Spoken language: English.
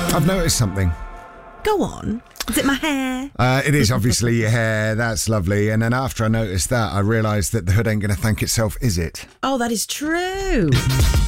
I've noticed something. Go on. Is it my hair? It is obviously your hair. That's lovely. And then after I noticed that, I realised that the hood ain't going to thank itself, is it? Oh, that is true.